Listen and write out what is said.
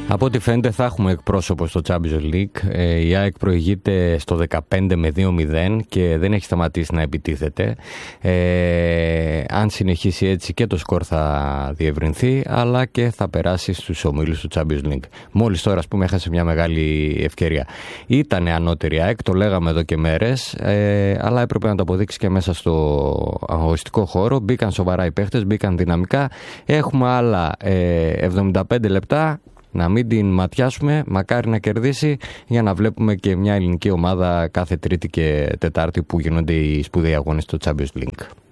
Από ό,τι φαίνεται θα έχουμε εκπρόσωπο στο Champions League. Η ΑΕΚ προηγείται στο 15 με 2-0 και δεν έχει σταματήσει να επιτίθεται. Αν συνεχίσει έτσι και το σκορ θα διευρυνθεί, αλλά και θα περάσει στους ομίλους του Champions League. Μόλις τώρα, ας πούμε, έχασε μια μεγάλη ευκαιρία. Ήτανε ανώτερη ΑΕΚ, το λέγαμε εδώ και μέρες, αλλά έπρεπε να το αποδείξει και μέσα στο αγωνιστικό χώρο. Μπήκαν σοβαρά οι παίχτες, μπήκαν δυναμικά. Έχουμε άλλα 75 λεπτά. Να μην την ματιάσουμε, μακάρι να κερδίσει, για να βλέπουμε και μια ελληνική ομάδα κάθε Τρίτη και Τετάρτη που γίνονται οι σπουδαίοι αγώνες στο Champions League.